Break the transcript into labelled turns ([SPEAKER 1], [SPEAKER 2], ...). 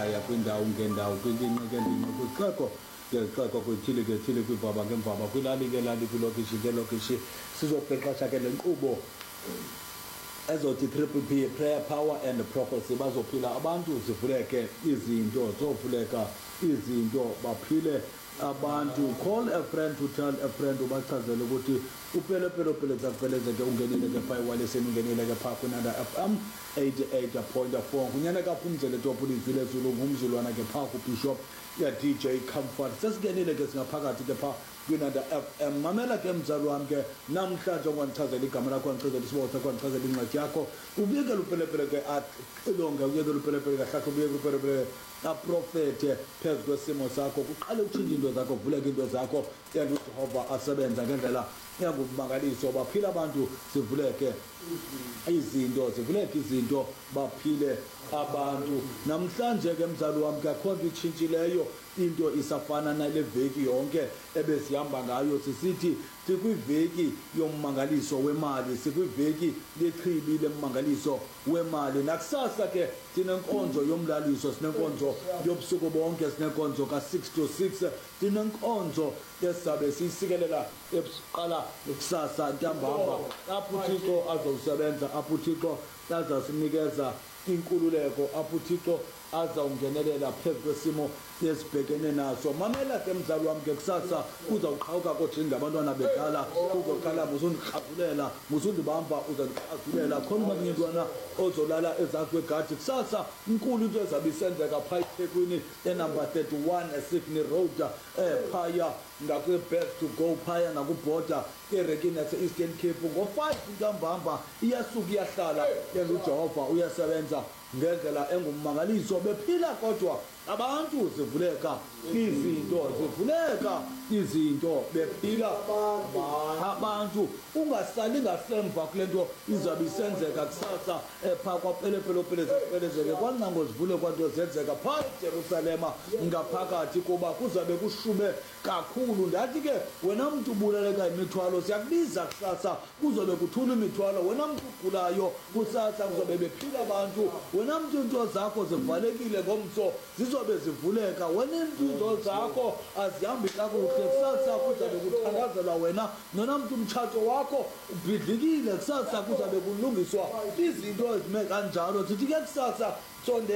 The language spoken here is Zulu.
[SPEAKER 1] emakhaya kwindawo ngendawo kwingingqi kwixeko ngexeko kwithile kwivaba ngemvaba kwilali kwilokishi sizoqeqesha ke le nkqubo ezothi triple P, prayer, power and prophecy. Bazophila abantu zivuleke izinto zovuleka izinto baphile abantu. Call a friend to tell a friend ubachazele ukuthi upelepele zakupheleze ke ungenile ke phaa ewaleseni ungenile ke phaa kwinanda FM 88.4 kunyana kaphumzele top ulizwile zulu ngumzulwana ke phaa kubishop ya DJ Comfort. Sesingenile ke singaphakathi ke phaa kwinanda FM. Mamela ke mzali wami ke namhlanje ngwandichazela igama lakho ngicazela isibotha kwandichazela incwadi yakho ubike lupelepele ke axilonge uyeke lupelepele kahlakho ubike lupelepele aprofete phezu kwesimo sakho kuqale utshintshe into zakho kuvuleke into zakho and uJehova asebenza ngendlela engumangaliso. Baphila abantu zivuleke izinto baphile abantu. Namhlanje ke mzali wami akho nto itshintshileyo, into isafana nale veki yonke ebesihamba ngayo. Sisithi sikwiveki yommangaliso wemali, sikwiveki lechibi lemmangaliso wemali. Nakusasa ke sinenkonzo yomlaliso, sinenkonzo yobusuku bonke, sinenkonzo ka6 to 6, sinenkonzo esabe siyisikelela ebuqala kusasa ntambama apho uThixo azawusebenza, apho uThixo azasinikeza inkululeko, apho uThixo azawungenelela phezu kwesimo esibhekene naso. Mamela ke mzali wami ke kusasa uzawuqhawuka kodwa ngabantwana bedala uzokhala muzundiqhazulela muzundibamba uzandiqhazulela khona umakunye intwana ozolala ezakho kwegadi. Kusasa inkulu into ezabe isenzeka phaa eThekwini enumber 31 eSydney Road phaya ngakwi-best to go phaya nakubhoda erekini yase-Eastern Cape ngo-5 ntambamba iyasuka iyahlala and uJehova uyasebenza ngendlela engummangaliso. Bephila kodwa abantu zivuleka izinto bephila abantu. Ungasali ngasemva kule nto izabe isenzeka kusasa phaa kwapelepelezeke kwancango zivule kwanto zenzeka phaa eJerusalema ngaphakathi kuba kuzabe kushube kakhulu. Ndathi ke wena mntu ubuleleka imithwalo siyakubiza kusasa kuzobe kuthula imithwalo. Wena mntu ugulayo kusasa kuzobe bephila abantu. Wena mntu into zakho zivalekile ngomso zizobe zivuleka. Wena into zakho azihambi kakuhle kusasa kuzabe kuthandazelwa wena. Nona mntu umtshato wakho ubhidlikile kusasa kuzabe kulungiswa izinto ezime kanjalo. Sithi ke kusasa